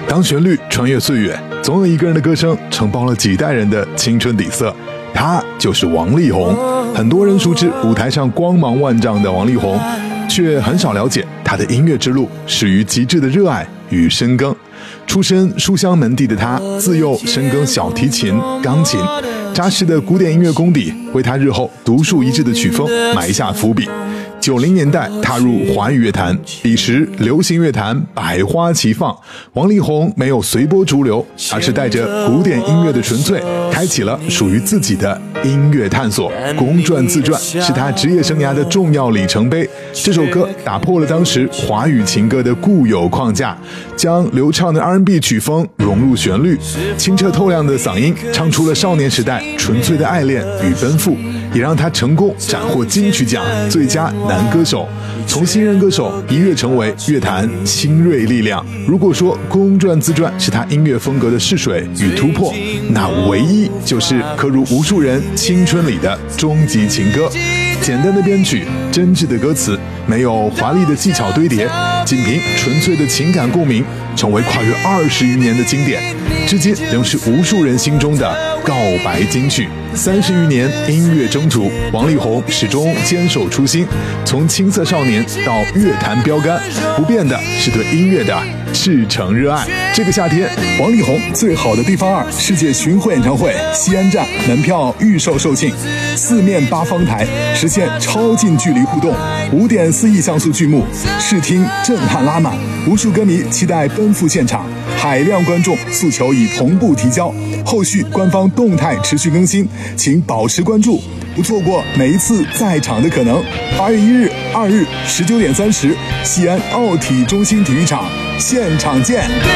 当旋律穿越岁月，总有一个人的歌声承包了几代人的青春底色，他就是王力宏。很多人熟知舞台上光芒万丈的王力宏，却很少了解他的音乐之路始于极致的热爱与深耕。出身书香门第的他，自幼深耕小提琴、钢琴，扎实的古典音乐功底为他日后独树一帜的曲风埋下伏笔。90年代踏入华语乐坛，彼时流行乐坛百花齐放，王力宏没有随波逐流，而是带着古典音乐的纯粹，开启了属于自己的音乐探索。公转自传是他职业生涯的重要里程碑。这首歌打破了当时华语情歌的固有框架，将流畅的 R&B 曲风融入旋律，清澈透亮的嗓音唱出了少年时代纯粹的爱恋与奔赴，也让他成功斩获金曲奖最佳男歌手，从新人歌手一跃成为乐坛新锐力量。如果说公转自传是他音乐风格的试水与突破，那唯一就是刻入无数人青春里的终极情歌。简单的编曲，真挚的歌词，没有华丽的技巧堆叠，仅凭纯粹的情感共鸣，成为跨越20余年的经典，至今仍是无数人心中的告白金曲。30余年音乐征途，王力宏始终坚守初心，从青涩少年到乐坛标杆，不变的是对音乐的赤诚热爱。这个夏天，王力宏最好的地方2世界巡回演唱会西安站门票预售售罄，4面8方台，实现超近距离互动，5.4亿像素巨幕，视听震撼拉满，无数歌迷期待奔赴现场，海量观众诉求已同步提交，后续官方动态持续更新，请保持关注，不错过每一次在场的可能。8月1日、2日19点30，西安奥体中心体育场现场见。